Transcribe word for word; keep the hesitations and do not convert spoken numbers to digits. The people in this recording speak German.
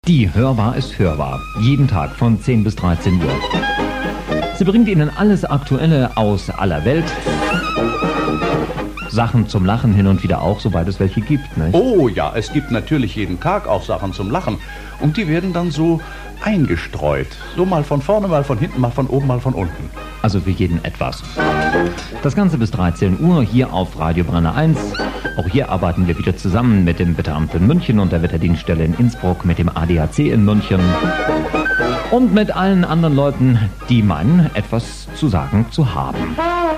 Die Hörbar ist hörbar. Jeden Tag von zehn bis dreizehn Uhr. Sie bringt Ihnen alles Aktuelle aus aller Welt. Sachen zum Lachen hin und wieder auch, sobald es welche gibt, nicht? Oh ja, es gibt natürlich jeden Tag auch Sachen zum Lachen. Und die werden dann so eingestreut. So mal von vorne, mal von hinten, mal von oben, mal von unten. Also für jeden etwas. Das Ganze bis dreizehn Uhr hier auf Radio Brenner eins. Auch hier arbeiten wir wieder zusammen mit dem Wetteramt in München und der Wetterdienststelle in Innsbruck, mit dem A D A C in München und mit allen anderen Leuten, die meinen, etwas zu sagen zu haben.